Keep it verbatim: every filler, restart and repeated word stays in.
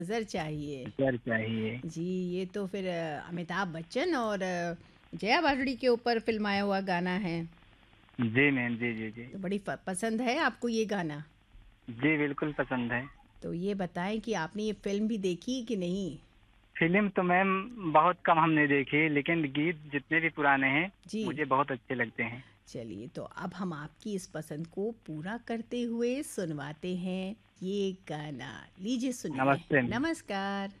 नज़र चाहिए। नज़र चाहिए। जी, ये तो फिर अ, अमिताभ बच्चन और अ, जया बावड़ी के ऊपर फ़िल्माया हुआ गाना है। जी मैम, जी, जी, जी। तो बड़ी फ पसंद है आपको ये गाना? जी, बिल्कुल पसंद है। तो ये बताएँ कि आपने ये फ़िल्म भी देखी कि नहीं? फ़िल्म तो मैम बहुत कम हमने देखी, लेकिन गीत जितने भी पुराने हैं, जी। मुझे बहुत अच्छे लगते हैं। चलिए, तो अब हम आपकी इस पसंद को पूरा करते हुए सुनवाते हैं ये गाना। लीजिए सुनिए। नमस्ते मैम। नमस्कार।